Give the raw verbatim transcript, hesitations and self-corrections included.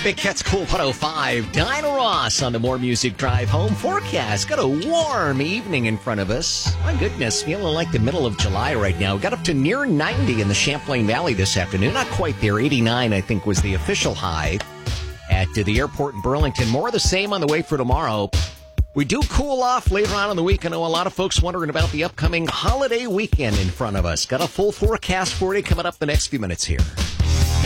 Big Cat's Cool one oh five. Dinah Ross on the More Music Drive Home forecast. Got a warm evening in front of us. My goodness, feeling like the middle of July right now. Got up to near ninety in the Champlain Valley this afternoon. Not quite there. eighty-nine, I think, was the official high at uh, the airport in Burlington. More of the same on the way for tomorrow. We do cool off later on in the week. I know a lot of folks wondering about the upcoming holiday weekend in front of us. Got a full forecast for you coming up the next few minutes here.